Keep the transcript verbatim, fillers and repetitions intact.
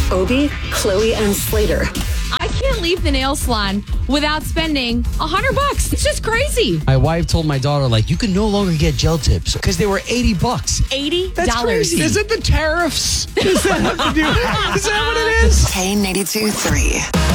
Obie, Chloe, and Slater. I can't leave the nail salon without spending a hundred bucks. It's just crazy. My wife told my daughter, like, you can no longer get gel tips because they were eighty bucks. eighty dollars. That's crazy. Is it the tariffs? Does that have to do? Is that what it is? K ninety-two three.